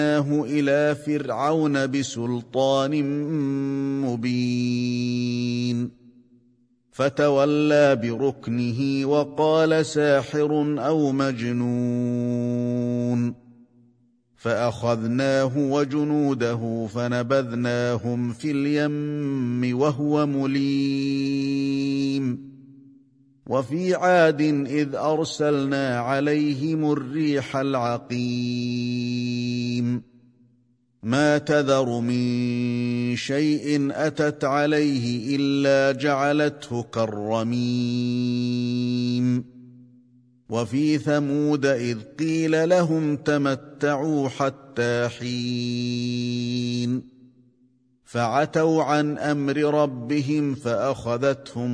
إلى فرعون بسلطان مبين فتولى بركنه وقال ساحر أو مجنون فأخذناه وجنوده فنبذناهم في اليم وهو مليم وفي عاد إذ أرسلنا عليهم الريح العقيم ما تذر من شيء أتت عليه إلا جعلته كالرميم وفي ثمود إذ قيل لهم تمتعوا حتى حين فعتوا عن أمر ربهم فأخذتهم